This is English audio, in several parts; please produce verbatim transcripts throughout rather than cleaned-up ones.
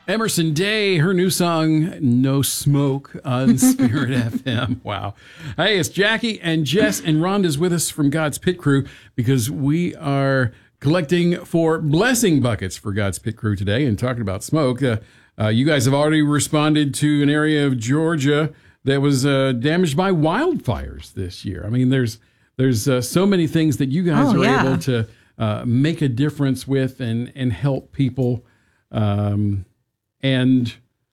Emerson Day, her new song, No Smoke, on Spirit F M. Wow. Hey, it's Jackie and Jess, and Rhonda's with us from God's Pit Crew because we are collecting for blessing buckets for God's Pit Crew today and talking about smoke. Uh, uh, you guys have already responded to an area of Georgia that was uh, damaged by wildfires this year. I mean, there's there's uh, so many things that you guys oh, are yeah. able to uh, make a difference with and, and help people. Um And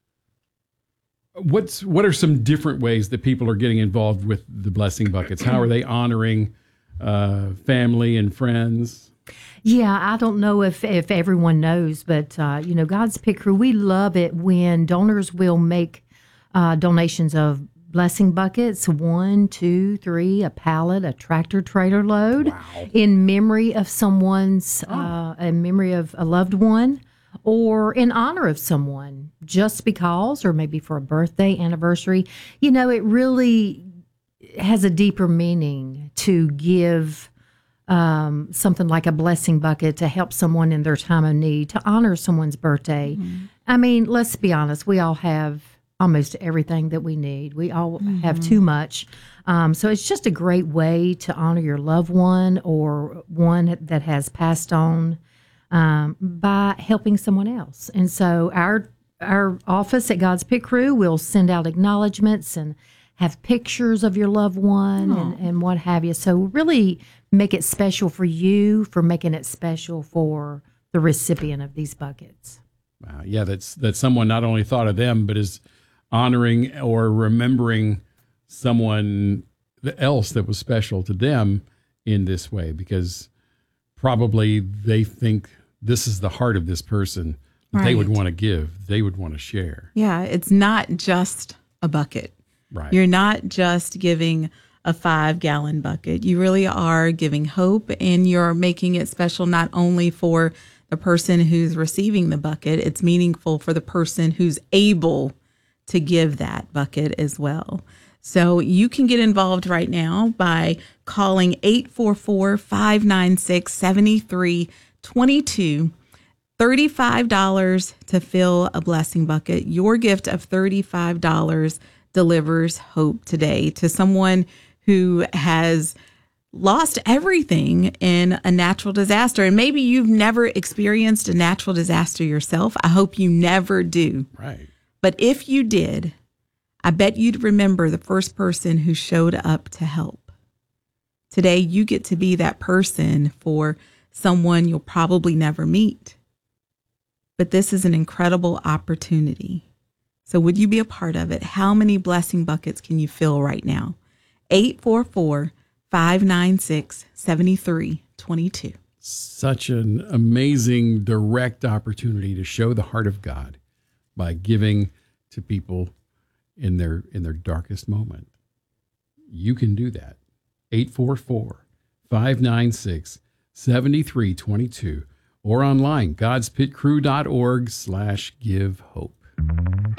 what's what are some different ways that people are getting involved with the blessing buckets? How are they honoring uh, family and friends? Yeah, I don't know if, if everyone knows, but, uh, you know, God's Pit Crew, we love it when donors will make uh, donations of blessing buckets, one, two, three, a pallet, a tractor trailer load, Wow. in memory of someone's, Oh. uh, in memory of a loved one, or in honor of someone, just because, or maybe for a birthday, anniversary. You know, it really has a deeper meaning to give um, something like a blessing bucket to help someone in their time of need, to honor someone's birthday. Mm-hmm. I mean, let's be honest, we all have almost everything that we need. We all mm-hmm. have too much. Um, so it's just a great way to honor your loved one or one that has passed on um, by helping someone else. And so our our office at God's Pit Crew will send out acknowledgments and have pictures of your loved one and, and what have you. So really make it special for you, for making it special for the recipient of these buckets. Wow. Yeah, that's that someone not only thought of them, but is honoring or remembering someone else that was special to them in this way, because probably they think this is the heart of this person that right. they would want to give, they would want to share. Yeah, it's not just a bucket. Right. You're not just giving a five gallon bucket. You really are giving hope, and you're making it special not only for the person who's receiving the bucket, it's meaningful for the person who's able to give that bucket as well. So you can get involved right now by calling eight four four, five nine six, seven three two two. thirty-five dollars to fill a blessing bucket. Your gift of thirty-five dollars delivers hope today to someone who has lost everything in a natural disaster. And maybe you've never experienced a natural disaster yourself. I hope you never do. Right. But if you did, I bet you'd remember the first person who showed up to help. Today, you get to be that person for someone you'll probably never meet. But this is an incredible opportunity. So would you be a part of it? How many blessing buckets can you fill right now? eight four four, five nine six, seven three two two. Such an amazing direct opportunity to show the heart of God by giving to people in their in their darkest moment. You can do that. eight four four, five nine six, seven three two two or online, godspitcrew dot org slash give hope.